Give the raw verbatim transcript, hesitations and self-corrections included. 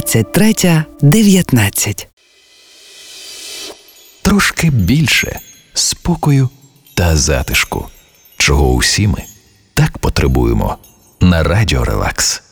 двадцять третя дев'ятнадцять. Трошки більше спокою та затишку, чого усі ми так потребуємо на Радіо Релакс.